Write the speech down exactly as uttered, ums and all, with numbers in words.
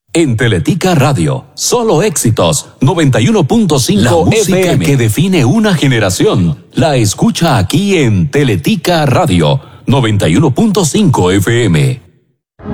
En Teletica Radio, solo éxitos, noventa y uno punto cinco La música F M que define una generación. La escucha aquí en Teletica Radio, noventa y uno punto cinco F M.